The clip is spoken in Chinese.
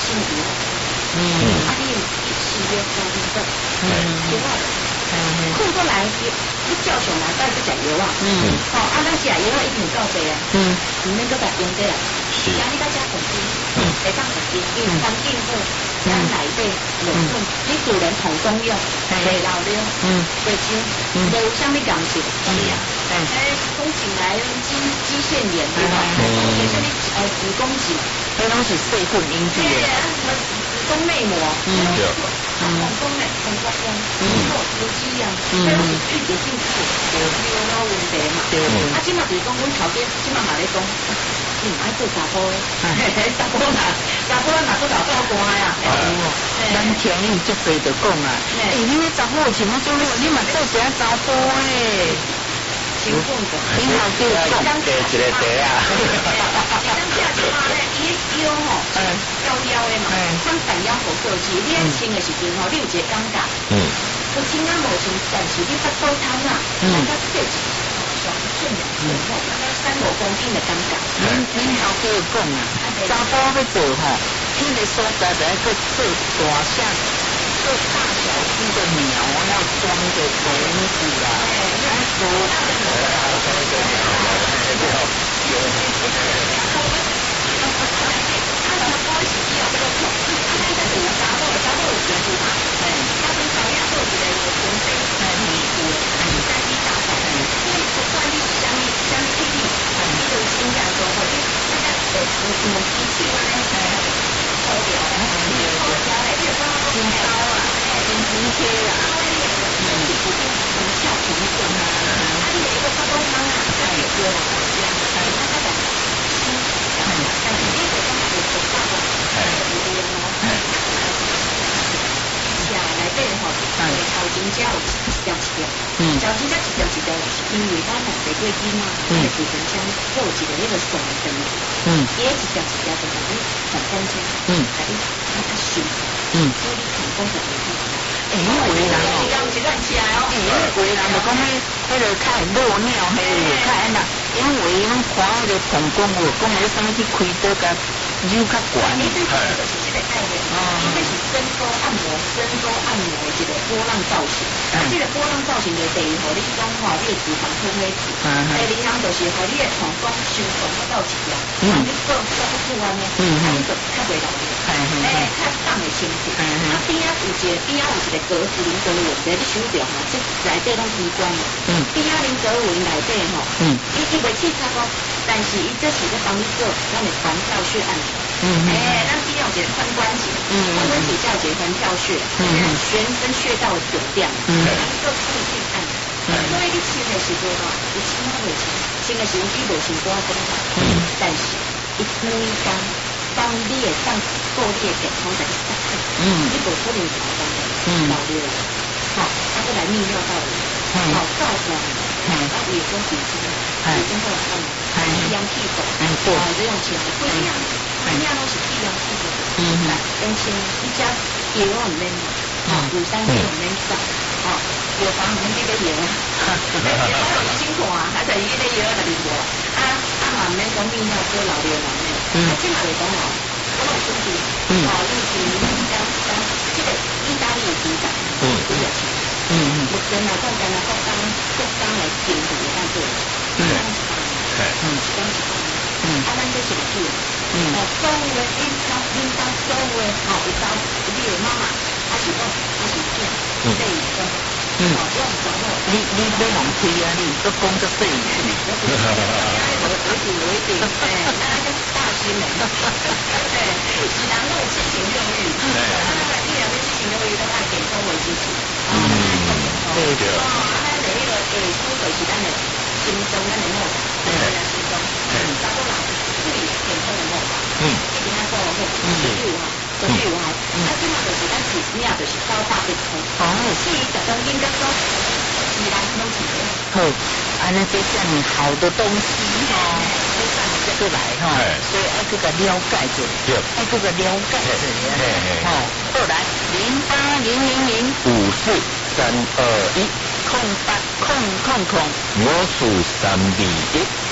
心理。啊，你事业做唔得，对啊，困过来，你照常来，带去食药啊。好，啊，咱食药一定够济啊。唔免搁甲用底啊。是。像你甲食红金，会当红金，因为环境好，咱内底无困，你自然膀胱用，袂老了，袂伤，袂有啥物感受，是啊。讲进来肌腺炎对吧？有啥物子宫颈，迄拢是细菌引起的。子宫内膜，膀胱内膀胱中，有肌啊，迄拢是季节性质，有老问题嘛。啊，即嘛就是讲，阮头家即嘛嘛咧讲，你唔爱做查甫诶，查甫嘛做老高官呀。 咱听伊足多就讲啊，你迄查甫像我做你，你嘛做一下查甫诶。 情况的， 你好就讲一个茶啊。 咱这即嘛咧，伊腰吼，腰的嘛，咱反腰好过去，你咧穿的时阵吼，你有一个感觉，有穿啊无穿，但是你腹肚痛啊，感觉这是上顺两顺吼，大概3-5公斤的感觉。 恁头家讲啊，查甫要做吼，迄个所在就要去做大下。做大小只的鸟要装着笼子啦，因为咱买玫瑰金嘛，在储存箱做一个那个手灯，也一条就把你很干净，把你把它修，所以你成功的没看到。 为人哦，为人就讲迄个较落尿，迄个较安那，因为阮看迄个膀胱有讲迄什么去开刀甲扭较悬。 你对这个就是这个概念，应该是伸缩按摩的一个波浪造型。这个波浪造型的第一吼，你讲吼，你的脂肪吞回去；第二项就是吼，你的膀胱收缩到起来，你做做不出来呢，你就较袂老了，较重的身体。啊边啊有一个格子零格纹，你收着吼，这内底拢机关的。边啊零格纹内底吼，伊袂刺擦哦，但是伊这是在帮你做咱的环跳穴按摩。咱边有一个髋关节，髋关节叫一个环跳穴，全身穴道的重点，做促进按摩。所以你穿的时阵吼，有穿啊袂穿，穿的时阵你无穿多讲法，但是伊每工帮你的上顾你的健康在你身体，你无可能老了，好，他就来泌尿道理，好造成，啊有种鼻子，有种后来按摩，氧气口，这样起来不一样。边啊拢是一样气的，而且你家药唔免嘛，有3天唔免上，药房唔免这个药，辛苦啊，还在伊个药那里无，嘛唔免讲泌尿科老了嘛呢，即嘛袂讲哦，我有准备，你是这个意大利的猪仔，不要钱，目前来讲，干那国家来评估的当做，咱这是个周围领导周围有到你的妈妈，还是这，对的，用手咯。你要往推啊，你都讲得对去。有一点，那个大新闻，对，是然后七情六欲，你两个七情六欲都爱点周围之处，对的。那个书就是咱的心中，咱的梦，心中，差不多啦。对健康的梦吧，一定要做好，所以我即嘛就是咱治病就是消化不通，所以10公斤甲说，其他拢是好，安尼这这么好的东西这个来所以爱去个了解者，爱去个了解者，好来0800054321。0800055321